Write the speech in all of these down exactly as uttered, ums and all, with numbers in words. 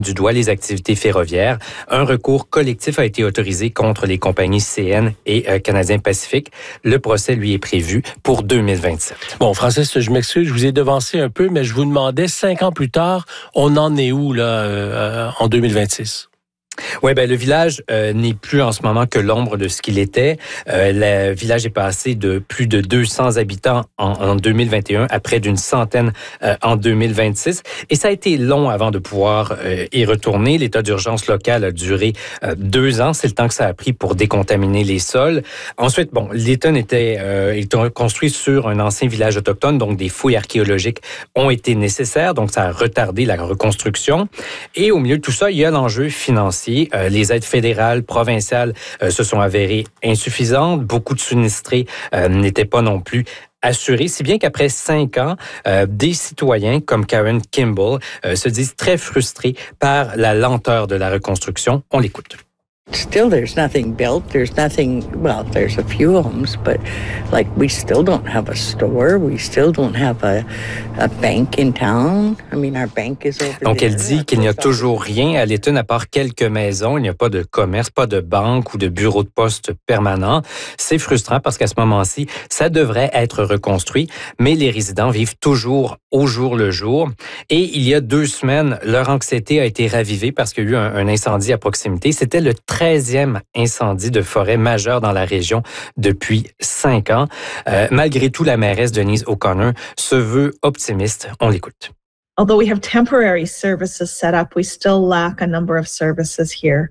du doigt les activités ferroviaires. Un recours collectif a été autorisé contre les compagnies C N et euh, Canadien Pacifique. Le procès, lui, est prévu pour deux mille vingt-sept. Bon, Francis, je m'excuse, je vous ai devancé un peu, mais je vous demandais, cinq ans plus tard, on en est où, là, euh, en deux mille vingt-six? Oui, ben le village euh, n'est plus en ce moment que l'ombre de ce qu'il était. Euh, le village est passé de plus de deux cents habitants en, en deux mille vingt et un à près d'une centaine euh, en deux mille vingt-six. Et ça a été long avant de pouvoir euh, y retourner. L'état d'urgence local a duré euh, deux ans. C'est le temps que ça a pris pour décontaminer les sols. Ensuite, bon, Lytton était, euh, était construit sur un ancien village autochtone, donc des fouilles archéologiques ont été nécessaires. Donc, ça a retardé la reconstruction. Et au milieu de tout ça, il y a l'enjeu financier. Euh, les aides fédérales, provinciales euh, se sont avérées insuffisantes. Beaucoup de sinistrés euh, n'étaient pas non plus assurés, si bien qu'après cinq ans, euh, des citoyens comme Karen Kimball euh, se disent très frustrés par la lenteur de la reconstruction. On l'écoute. Still, there's nothing built. There's nothing, well, there's a few homes, but like we still don't have a store. We still don't have a, a bank in town. I mean, our bank is over there. Donc, elle dit qu'il n'y a toujours rien à Lytton à part quelques maisons. Il n'y a pas de commerce, pas de banque ou de bureau de poste permanent. C'est frustrant parce qu'à ce moment-ci, ça devrait être reconstruit, mais les résidents vivent toujours au jour le jour. Et il y a deux semaines, leur anxiété a été ravivée parce qu'il y a eu un, un incendie à proximité. C'était le treizième incendie de forêt majeur dans la région depuis cinq ans. Euh, malgré tout, la mairesse Denise O'Connor se veut optimiste. On l'écoute. Although we have temporary services set up, we still lack a number of services here.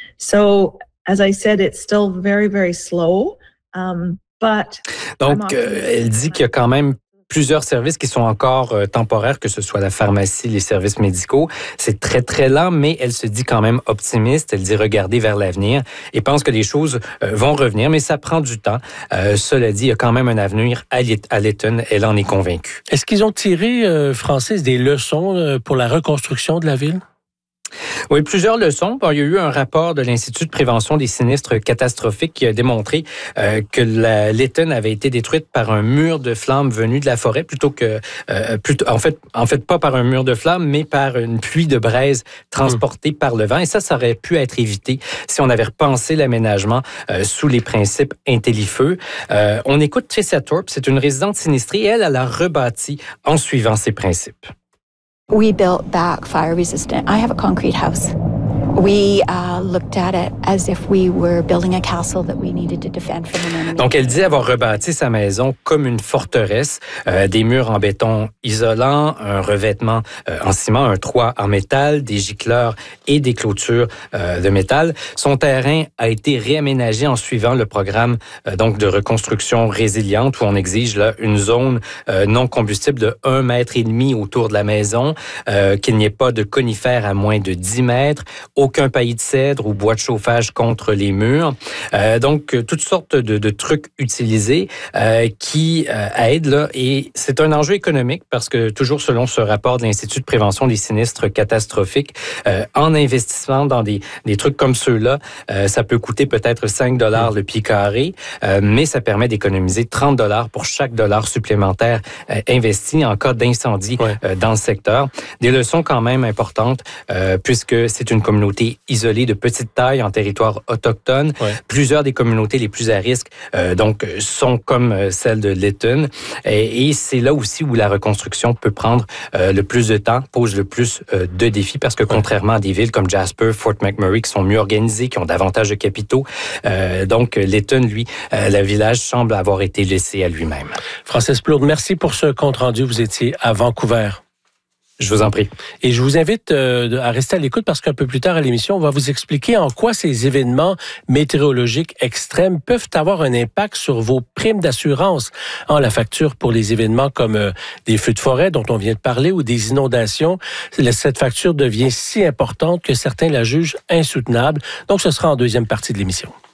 So, as I said, it's still very, very slow. Um, but Donc, euh, elle dit qu'il y a quand même plusieurs services qui sont encore euh, temporaires, que ce soit la pharmacie, les services médicaux. C'est très, très lent, mais elle se dit quand même optimiste. Elle dit regarder vers l'avenir et pense que les choses euh, vont revenir, mais ça prend du temps. Euh, cela dit, il y a quand même un avenir à Lytton. Elle en est convaincue. Est-ce qu'ils ont tiré, euh, Francis, des leçons euh, pour la reconstruction de la ville? Oui, plusieurs leçons. Bon, il y a eu un rapport de l'Institut de prévention des sinistres catastrophiques qui a démontré euh, que la Lytton avait été détruite par un mur de flammes venu de la forêt plutôt que, euh, plutôt, en fait, en fait, pas par un mur de flammes, mais par une pluie de braise transportée mmh. par le vent. Et ça, ça aurait pu être évité si on avait repensé l'aménagement euh, sous les principes Intellifeu. Euh, on écoute Tricia Thorpe, c'est une résidente sinistrée et elle, elle a rebâti en suivant ces principes. We built back fire resistant. I have a concrete house. We uh, looked at it as if we were building a castle that we needed to defend from an enemy. Donc, elle dit avoir rebâti sa maison comme une forteresse, euh, des murs en béton isolant, un revêtement euh, en ciment, un toit en métal, des gicleurs et des clôtures euh, de métal. Son terrain a été réaménagé en suivant le programme euh, donc de reconstruction résiliente où on exige là une zone euh, non combustible de un mètre et demi autour de la maison, euh, qu'il n'y ait pas de conifères à moins de dix mètres, aucun paillis de cèdre ou bois de chauffage contre les murs. Euh, donc, toutes sortes de, de trucs utilisés euh, qui euh, aident. Là, et c'est un enjeu économique parce que, toujours selon ce rapport de l'Institut de prévention des sinistres catastrophiques, euh, en investissement dans des, des trucs comme ceux-là, euh, ça peut coûter peut-être cinq dollars le pied carré, euh, mais ça permet d'économiser trente dollars pour chaque dollar supplémentaire euh, investi en cas d'incendie ouais. euh, dans le secteur. Des leçons quand même importantes euh, puisque c'est une communauté isolée de petite taille en territoire autochtone. Ouais. Plusieurs des communautés les plus à risque euh, donc sont comme celle de Lytton. Et, et c'est là aussi où la reconstruction peut prendre euh, le plus de temps, pose le plus euh, de défis parce que contrairement à des villes comme Jasper, Fort McMurray qui sont mieux organisées, qui ont davantage de capitaux, euh, donc Lytton, lui, euh, le village semble avoir été laissé à lui-même. Francis Plourde, merci pour ce compte-rendu. Vous étiez à Vancouver. Je vous en prie. Et je vous invite euh, à rester à l'écoute parce qu'un peu plus tard à l'émission, on va vous expliquer en quoi ces événements météorologiques extrêmes peuvent avoir un impact sur vos primes d'assurance. En la facture pour les événements comme euh, des feux de forêt dont on vient de parler ou des inondations, cette facture devient si importante que certains la jugent insoutenable. Donc, ce sera en deuxième partie de l'émission.